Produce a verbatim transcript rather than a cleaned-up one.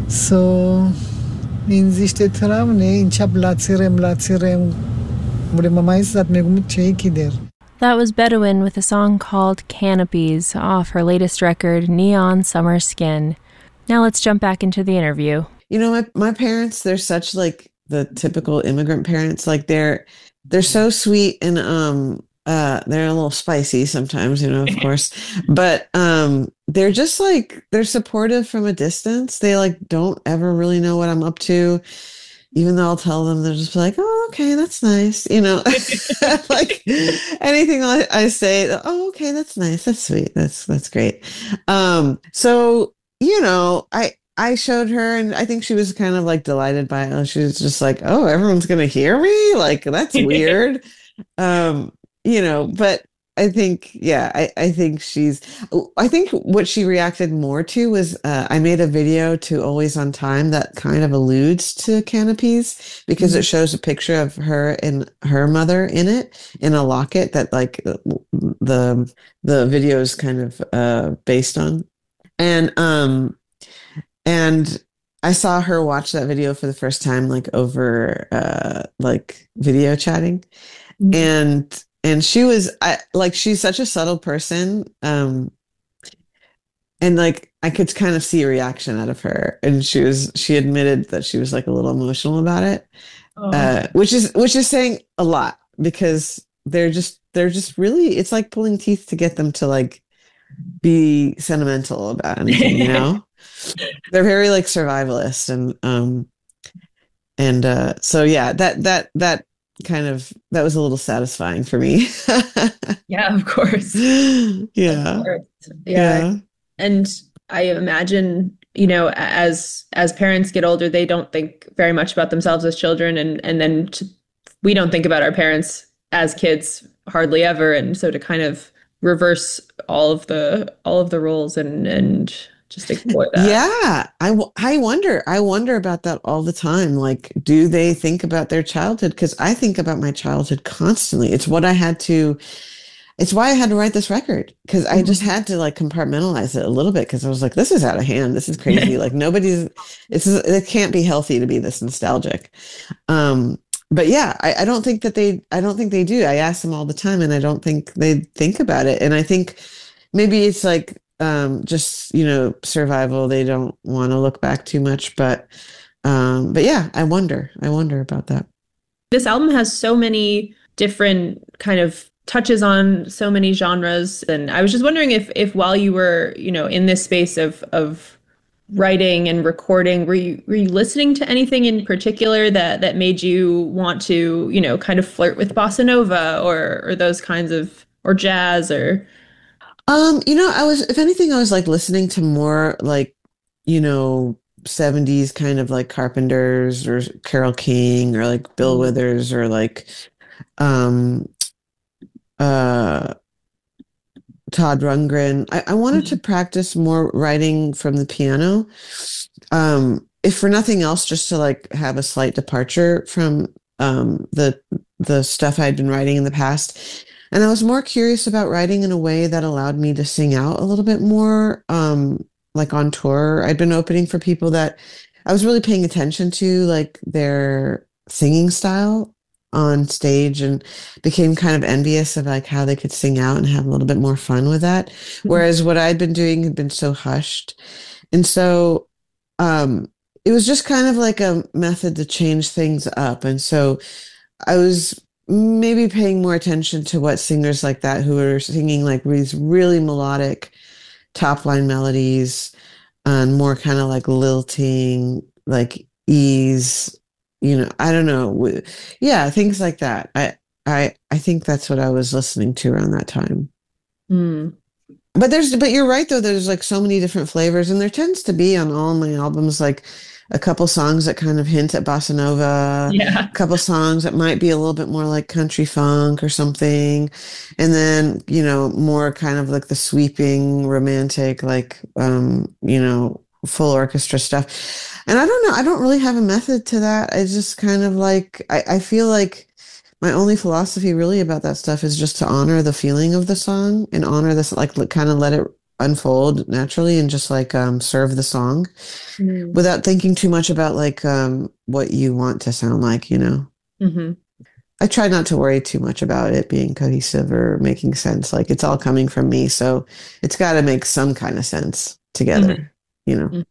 So, inzishte travne, inchab latsirem latsirem, muremamais megumit kider. That was Bedouin with a song called Canopies off her latest record, Neon Summer Skin. Now let's jump back into the interview. You know, my, my parents, they're such like the typical immigrant parents. Like they're they're so sweet and um uh they're a little spicy sometimes, you know, of course. But um they're just like they're supportive from a distance. They like don't ever really know what I'm up to. Even though I'll tell them, they'll just be like, oh, okay, that's nice. You know, like anything I, I say, oh, okay, that's nice. That's sweet. That's, that's great. Um, so, you know, I, I showed her and I think she was kind of like delighted by it. She was just like, oh, everyone's going to hear me. Like, that's weird. um, you know, but I think, yeah, I, I think she's, I think what she reacted more to was uh, I made a video to Always on Time that kind of alludes to Canopies because mm-hmm. it shows a picture of her and her mother in it in a locket that like the, the video is kind of uh, based on. And, um, and I saw her watch that video for the first time, like over uh, like video chatting. Mm-hmm. And And she was I, like, she's such a subtle person. Um, and like, I could kind of see a reaction out of her. And she was, she admitted that she was like a little emotional about it, oh. uh, which is, which is saying a lot because they're just, they're just really, it's like pulling teeth to get them to like be sentimental about anything, you know, they're very like survivalist. And, um, and, uh, so yeah, that, that, that, kind of that was a little satisfying for me. Yeah, of course. Yeah. Of course. Yeah. Yeah. And I imagine, you know, as as parents get older, they don't think very much about themselves as children, and and then to, we don't think about our parents as kids hardly ever, and so to kind of reverse all of the all of the roles and and just explore that. Yeah. I, I wonder, I wonder about that all the time. Like, do they think about their childhood? Because I think about my childhood constantly. It's what I had to, it's why I had to write this record. Because I just had to like compartmentalize it a little bit. Because I was like, this is out of hand. This is crazy. Like nobody's, it's, it can't be healthy to be this nostalgic. Um, but yeah, I, I don't think that they, I don't think they do. I ask them all the time and I don't think they think about it. And I think maybe it's like, Um, just, you know, survival. They don't want to look back too much, but, um, but yeah, I wonder, I wonder about that. This album has so many different kind of touches on so many genres. And I was just wondering if, if while you were, you know, in this space of, of writing and recording, were you, were you listening to anything in particular that, that made you want to, you know, kind of flirt with bossa nova or, or those kinds of, or jazz or... Um, you know, I was, if anything, I was like listening to more like, you know, seventies kind of like Carpenters or Carole King or like Bill Withers or like, um, uh, Todd Rundgren. I, I wanted to practice more writing from the piano. Um, if for nothing else, just to like have a slight departure from, um, the, the stuff I'd been writing in the past. And I was more curious about writing in a way that allowed me to sing out a little bit more, um, like on tour. I'd been opening for people that I was really paying attention to, like their singing style on stage, and became kind of envious of like how they could sing out and have a little bit more fun with that. Whereas what I'd been doing had been so hushed. And so um, it was just kind of like a method to change things up. And so I was maybe paying more attention to what singers like that who are singing like these really melodic top line melodies and more kind of like lilting, like ease, you know, I don't know. Yeah. Things like that. I, I, I think that's what I was listening to around that time. Mm. But there's, but you're right though. There's like so many different flavors, and there tends to be on all my albums, like a couple songs that kind of hint at bossa nova, yeah. a couple songs that might be a little bit more like country funk or something. And then, you know, more kind of like the sweeping romantic, like, um, you know, full orchestra stuff. And I don't know, I don't really have a method to that. I just kind of like, I, I feel like my only philosophy really about that stuff is just to honor the feeling of the song and honor this, like kind of let it unfold naturally and just like um, serve the song mm. without thinking too much about like um, what you want to sound like, you know. Mm-hmm. I try not to worry too much about it being cohesive or making sense. Like it's all coming from me, so it's got to make some kind of sense together, mm-hmm. you know.